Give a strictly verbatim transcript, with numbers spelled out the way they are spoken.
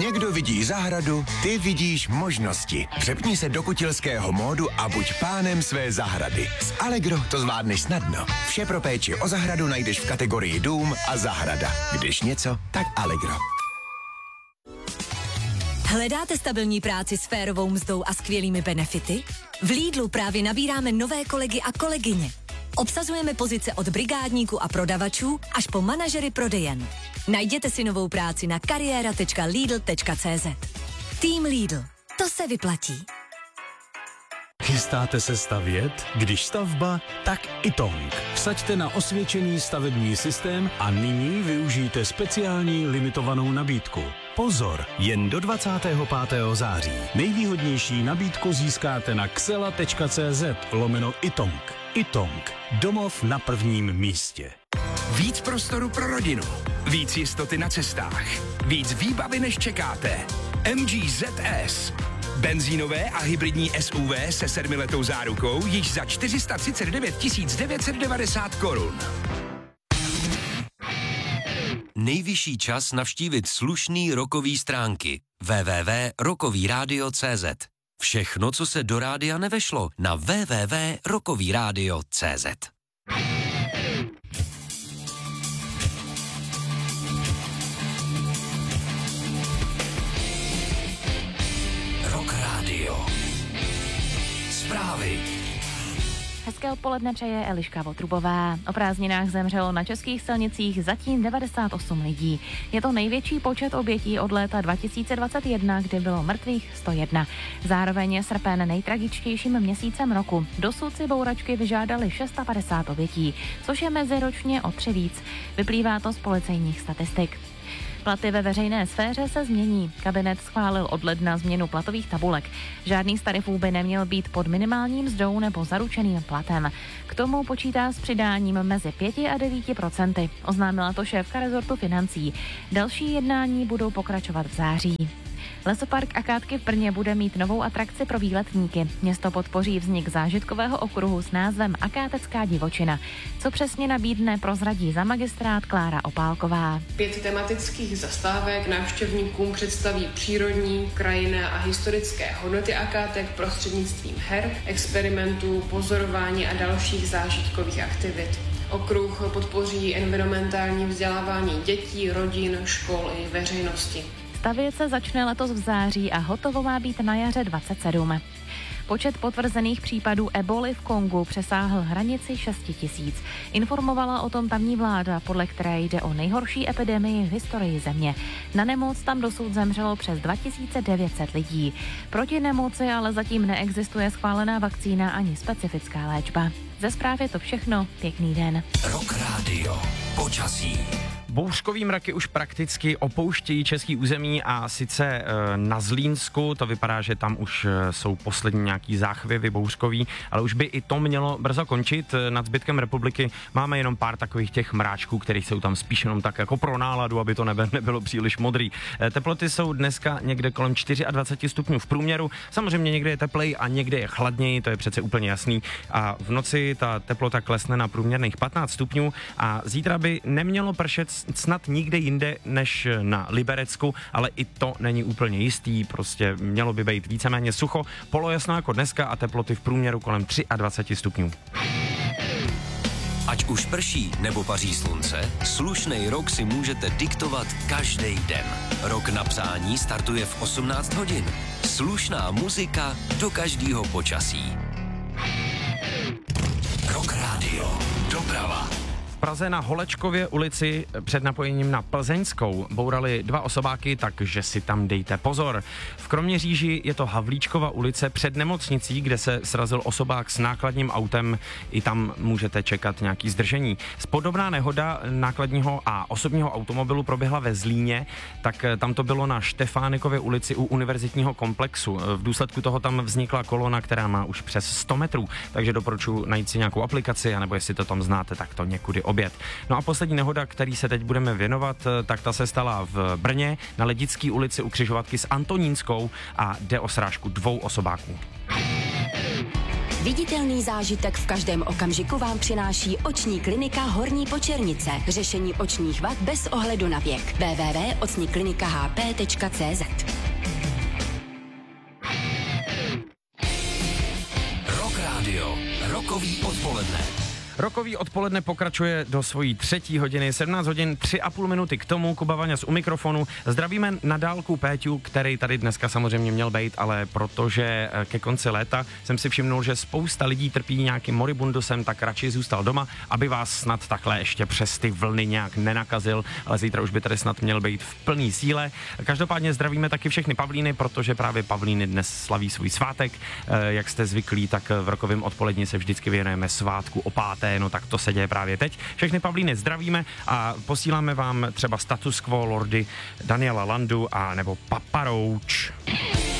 Někdo vidí zahradu, ty vidíš možnosti. Přepni se do kutilského módu a buď pánem své zahrady. S Allegro to zvládneš snadno. Vše pro péči o zahradu najdeš v kategorii dům a zahrada. Když něco, tak Allegro. Hledáte stabilní práci s férovou mzdou a skvělými benefity? V Lidlu právě nabíráme nové kolegy a kolegyně. Obsazujeme pozice od brigádníků a prodavačů až po manažery prodejen. Najděte si novou práci na kariéra tečka lidl tečka cz. Tým Lidl. To se vyplatí. Chystáte se stavět? Když stavba, tak Itong. Vsaďte na osvědčený stavební systém a nyní využijte speciální limitovanou nabídku. Pozor, jen do dvacátého pátého září. Nejvýhodnější nabídku získáte na xela tečka cz lomeno Itong. Itong. Domov na prvním místě. Víc prostoru pro rodinu. Víc jistoty na cestách. Víc výbavy, než čekáte. M G Z S. Benzínové a hybridní S U V se sedmiletou zárukou již za čtyři sta třicet devět tisíc devět set devadesát korun. Nejvyšší čas navštívit slušný rokový stránky. w w w tečka rokový rádio tečka cz. Všechno, co se do rádia nevešlo, na w w w tečka rokový rádio tečka cz. Rock Radio. Zprávy. Hezké odpoledne přeje Eliška Votrubová. O prázdninách zemřelo na českých silnicích zatím devadesát osm lidí. Je to největší počet obětí od léta dva tisíce dvacet jedna, kdy bylo mrtvých sto jedna. Zároveň je srpen nejtragičtějším měsícem roku. Dosud si bouračky vyžádali padesát šest obětí, což je meziročně o tři víc. Vyplývá to z policejních statistik. Platy ve veřejné sféře se změní. Kabinet schválil od ledna změnu platových tabulek. Žádný z tarifů by neměl být pod minimálním mzdou nebo zaručeným platem. K tomu počítá s přidáním mezi pět a devět procenty. Oznámila to šéfka rezortu financí. Další jednání budou pokračovat v září. Lesopark Akátky v Brně bude mít novou atrakci pro výletníky. Město podpoří vznik zážitkového okruhu s názvem Akátecká divočina. Co přesně nabídne, prozradí za magistrát Klára Opálková. Pět tematických zastávek návštěvníkům představí přírodní, krajinné a historické hodnoty Akátek prostřednictvím her, experimentů, pozorování a dalších zážitkových aktivit. Okruh podpoří environmentální vzdělávání dětí, rodin, škol i veřejnosti. Stavět se začne letos v září a hotovo má být na jaře dvacet sedm. Počet potvrzených případů eboly v Kongu přesáhl hranici šest tisíc. Informovala o tom tamní vláda, podle které jde o nejhorší epidemii v historii země. Na nemoc tam dosud zemřelo přes dva tisíce devět set lidí. Proti nemoci ale zatím neexistuje schválená vakcína ani specifická léčba. Ze zpráv je to všechno. Pěkný den. Rock Radio. Počasí. Bouřkový mraky už prakticky opouštějí český území a sice na Zlínsku, to vypadá, že tam už jsou poslední nějaký záchvěvy bouřkový, ale už by i to mělo brzo končit. Nad zbytkem republiky máme jenom pár takových těch mráčků, které jsou tam spíš jenom tak jako pro náladu, aby to nebe nebylo příliš modrý. Teploty jsou dneska někde kolem dvacet čtyři stupňů v průměru, samozřejmě někde je teplej a někde je chladněji, to je přece úplně jasný. A v noci ta teplota klesne na průměrných patnáct stupňů a zítra by nemělo pršet snad nikde jinde než na Liberecku, ale i to není úplně jistý, prostě mělo by být víceméně sucho, polojasno jako dneska a teploty v průměru kolem dvacet tři stupňů. Ať už prší nebo paří slunce, slušnej rok si můžete diktovat každý den. Rok na přání startuje v osmnáct hodin. Slušná muzika do každého počasí. Rock Radio. Doprava. V Praze na Holečkově ulici před napojením na Plzeňskou bourali dva osobáky, takže si tam dejte pozor. V Kroměříži je to Havlíčkova ulice před nemocnicí, kde se srazil osobák s nákladním autem. I tam můžete čekat nějaký zdržení. Podobná nehoda nákladního a osobního automobilu proběhla ve Zlíně, tak tam to bylo na Štefánikově ulici u univerzitního komplexu. V důsledku toho tam vznikla kolona, která má už přes sto metrů, takže doporučuji najít si nějakou aplikaci, anebo jestli to tam znáte, tak to někudy obět. No a poslední nehoda, který se teď budeme věnovat, tak ta se stala v Brně na Ledické ulici u křižovatky s Antonínskou a jde o srážku dvou osobáků. Viditelný zážitek v každém okamžiku vám přináší oční klinika Horní Počernice. Řešení očních vad bez ohledu na věk. w w w tečka oční klinika h p tečka c z. Rock Radio. Rokový odpoledne. Rokový odpoledne pokračuje do svojí třetí hodiny, sedmnáct hodin, tři a půl minuty k tomu, Kuba Vaňas u mikrofonu. Zdravíme na dálku Péťu, který tady dneska samozřejmě měl být, ale protože ke konci léta jsem si všimnul, že spousta lidí trpí nějakým moribundusem, tak radši zůstal doma, aby vás snad takhle ještě přes ty vlny nějak nenakazil, ale zítra už by tady snad měl být v plný síle. Každopádně zdravíme taky všechny Pavlíny, protože právě Pavlíny dnes slaví svůj svátek. Jak jste zvyklí, tak v rokovém odpoledni se vždycky věnujeme svátku o páté. No tak to se děje právě teď. Všechny Pavlíny zdravíme a posíláme vám třeba Status Quo, Lordy, Daniela Landu a nebo Papa Roach.